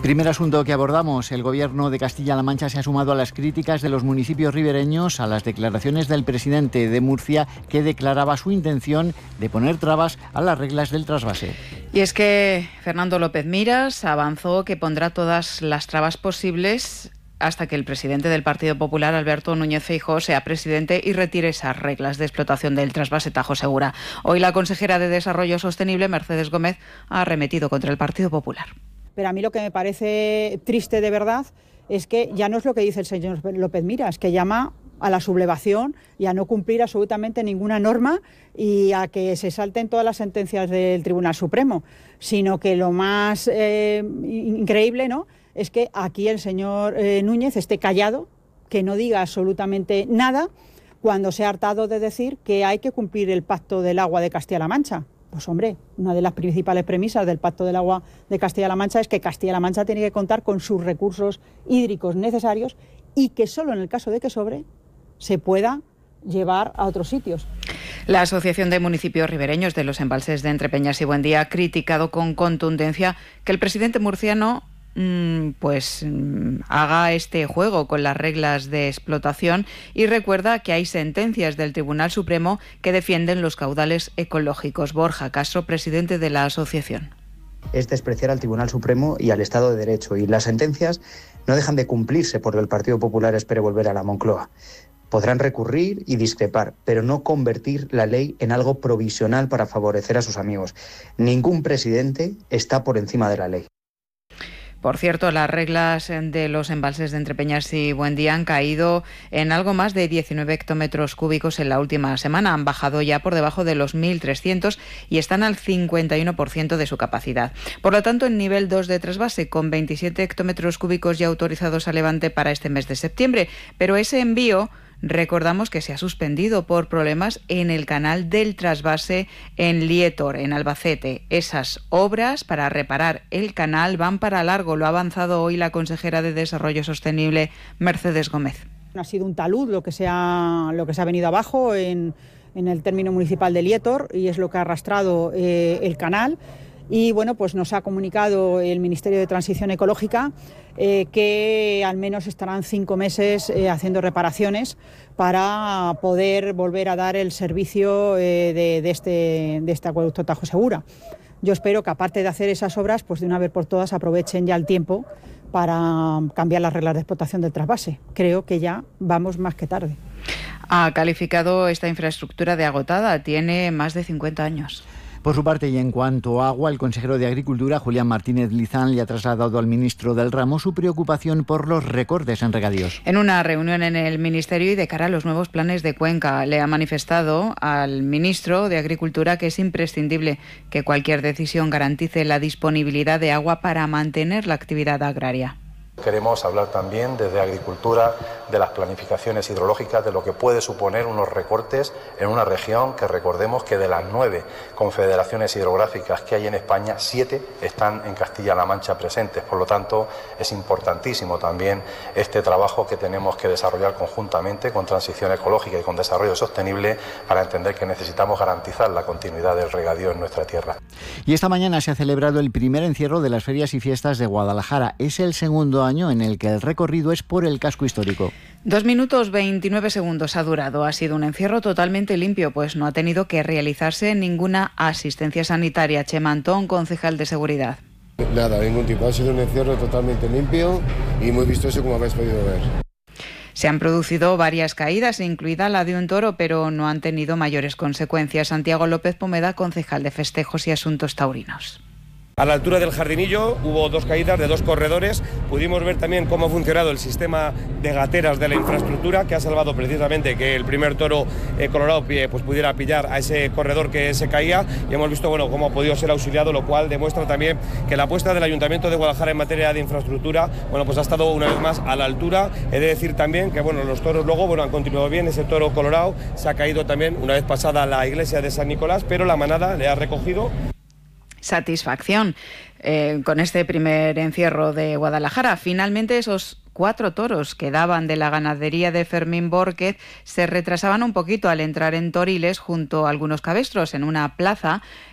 Primer asunto que abordamos. El Gobierno de Castilla-La Mancha se ha sumado a las críticas de los municipios ribereños a las declaraciones del presidente de Murcia, que declaraba su intención de poner trabas a las reglas del trasvase. Y es que Fernando López Miras avanzó que pondrá todas las trabas posibles hasta que el presidente del Partido Popular, Alberto Núñez Feijóo, sea presidente y retire esas reglas de explotación del trasvase Tajo Segura. Hoy la consejera de Desarrollo Sostenible, Mercedes Gómez, ha arremetido contra el Partido Popular. Pero a mí lo que me parece triste de verdad es que ya no es lo que dice el señor López Miras, que llama a la sublevación y a no cumplir absolutamente ninguna norma y a que se salten todas las sentencias del Tribunal Supremo, sino que lo más increíble, ¿no?, es que aquí el señor Núñez esté callado, que no diga absolutamente nada, cuando se ha hartado de decir que hay que cumplir el Pacto del Agua de Castilla-La Mancha. Pues hombre, una de las principales premisas del Pacto del Agua de Castilla-La Mancha es que Castilla-La Mancha tiene que contar con sus recursos hídricos necesarios y que solo en el caso de que sobre se pueda llevar a otros sitios. La Asociación de Municipios Ribereños de los Embalses de Entrepeñas y Buendía ha criticado con contundencia que el presidente murciano haga este juego con las reglas de explotación y recuerda que hay sentencias del Tribunal Supremo que defienden los caudales ecológicos. Borja Castro, presidente de la asociación. Es despreciar al Tribunal Supremo y al Estado de Derecho, y las sentencias no dejan de cumplirse porque el Partido Popular espere volver a la Moncloa. Podrán recurrir y discrepar, pero no convertir la ley en algo provisional para favorecer a sus amigos. Ningún presidente está por encima de la ley. Por cierto, las reglas de los embalses de Entrepeñas y Buendía han caído en algo más de 19 hectómetros cúbicos en la última semana. Han bajado ya por debajo de los 1.300 y están al 51% de su capacidad. Por lo tanto, en nivel 2 de trasvase, con 27 hectómetros cúbicos ya autorizados a levante para este mes de septiembre. Pero ese envío, recordamos que se ha suspendido por problemas en el canal del trasvase en Lietor, en Albacete. Esas obras para reparar el canal van para largo. Lo ha avanzado hoy la consejera de Desarrollo Sostenible, Mercedes Gómez. Ha sido un talud lo que se ha venido abajo en el término municipal de Lietor, y es lo que ha arrastrado el canal. Y bueno, pues nos ha comunicado el Ministerio de Transición Ecológica que al menos estarán 5 meses haciendo reparaciones para poder volver a dar el servicio de este acueducto Tajo Segura. Yo espero que, aparte de hacer esas obras, pues de una vez por todas aprovechen ya el tiempo para cambiar las reglas de explotación del trasvase. Creo que ya vamos más que tarde. Ha calificado esta infraestructura de agotada, tiene más de 50 años. Por su parte, y en cuanto a agua, el consejero de Agricultura, Julián Martínez Lizán, le ha trasladado al ministro del ramo su preocupación por los recortes en regadíos. En una reunión en el Ministerio y de cara a los nuevos planes de Cuenca, le ha manifestado al ministro de Agricultura que es imprescindible que cualquier decisión garantice la disponibilidad de agua para mantener la actividad agraria. Queremos hablar también desde Agricultura de las planificaciones hidrológicas, de lo que puede suponer unos recortes en una región que, recordemos que de las 9 confederaciones hidrográficas que hay en España, 7 están en Castilla-La Mancha presentes. Por lo tanto, es importantísimo también este trabajo que tenemos que desarrollar conjuntamente con Transición Ecológica y con Desarrollo Sostenible para entender que necesitamos garantizar la continuidad del regadío en nuestra tierra. Y esta mañana se ha celebrado el primer encierro de las Ferias y Fiestas de Guadalajara. Es el segundo año en el que el recorrido es por el casco histórico. 2 minutos 29 segundos ha durado. Ha sido un encierro totalmente limpio, pues no ha tenido que realizarse ninguna asistencia sanitaria. Chema Antón, concejal de Seguridad. Nada, ningún tipo. Ha sido un encierro totalmente limpio y muy vistoso, como habéis podido ver. Se han producido varias caídas, incluida la de un toro, pero no han tenido mayores consecuencias. Santiago López Pomeda, concejal de Festejos y Asuntos Taurinos. A la altura del Jardinillo hubo 2 caídas de 2 corredores. Pudimos ver también cómo ha funcionado el sistema de gateras de la infraestructura, que ha salvado precisamente que el primer toro colorado pues pudiera pillar a ese corredor que se caía, y hemos visto cómo ha podido ser auxiliado, lo cual demuestra también que la apuesta del Ayuntamiento de Guadalajara en materia de infraestructura pues ha estado una vez más a la altura. He de decir también que los toros luego han continuado bien. Ese toro colorado se ha caído también una vez pasada la iglesia de San Nicolás, pero la manada le ha recogido. Satisfacción con este primer encierro de Guadalajara. Finalmente, esos 4 toros que daban de la ganadería de Fermín Bórquez se retrasaban un poquito al entrar en Toriles junto a algunos cabestros en una plaza